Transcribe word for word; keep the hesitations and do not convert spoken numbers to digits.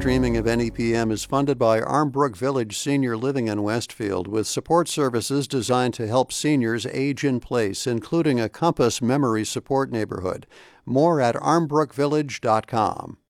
streaming of N E P M is funded by Armbrook Village Senior Living in Westfield, with support services designed to help seniors age in place, including a Compass Memory Support Neighborhood. More at armbrook village dot com.